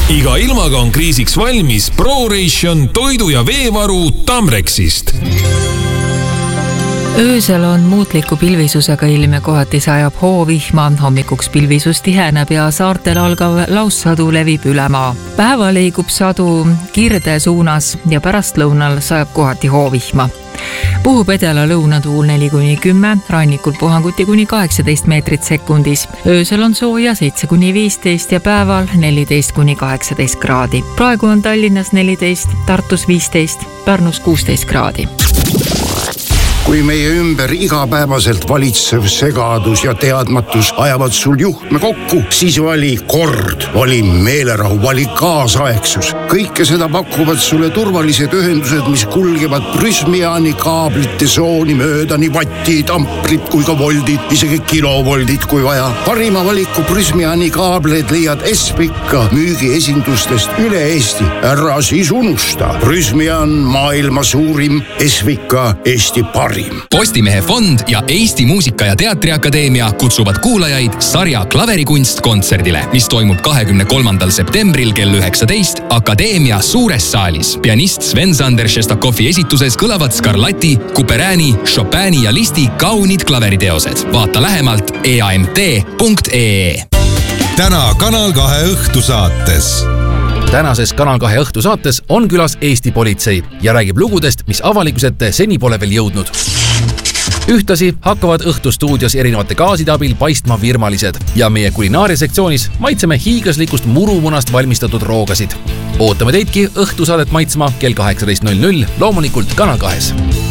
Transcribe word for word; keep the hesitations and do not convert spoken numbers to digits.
Iga ilmaga on kriisiks valmis ProRation toidu- ja veevaru Tamrexist. Öösel on muutliku pilvisusega ilm ja kohati sajab hoovihma, hommikuks pilvisus tiheneb ja saartel algav laussadu levib üle maa. Päeva liigub sadu kirde suunas ja pärastlõunal sajab kohati hoovihma. Puhub edela lõunatuul neli kuni kümme, rannikul puhanguti kuni kaheksateist meetrit sekundis. Öösel on sooja seitse kuni viisteist ja päeval neliteist kuni kaheksateist kraadi. Praegu on Tallinnas neliteist, Tartus viisteist, Pärnus kuusteist kraadi. Kui meie ümber igapäevaselt valitsev segadus ja teadmatus ajavad sul juhtme kokku, siis vali kord, vali meelerahu, vali kaasaegsus. Kõike seda pakuvad sulle turvalised ühendused, mis kulgevad Prysmiani kaablite sooni mööda nii vattid, amprid kui ka voldid, isegi kilovoldid kui vaja. Parima valiku Prysmiani kaableid leiad Espika müügiesindustest üle Eesti. Ära siis unusta. Prysmian maailma suurim, Espika Eesti parim. Postimehe fond ja Eesti Muusika- ja Teatriakadeemia kutsuvad kuulajaid sarja Klaverikunst kontserdile, mis toimub kahekümne kolmandal septembril kell üheksateist Akadeemia suures saalis. Pianist Sven-Sander Šestakovi esituses kõlavad Scarlatti, Couperäni, Chopini ja Listi kaunid klaveriteosed. Vaata lähemalt e a m t punkt e e. Täna Kanal kahe õhtusaates. Tänases Kanal kahe õhtusaates on külas Eesti politsei ja räägib lugudest, mis avalikusete seni pole veel jõudnud. Ühtasi hakkavad õhtustuudios erinevate gaaside abil paistma virmalised ja meie kulinaariasektsioonis maitseme hiiglaslikust murumunast valmistatud roogasid. Ootame teidki õhtusaadet maitsma kell kaheksateist null null, loomulikult Kanal kahes.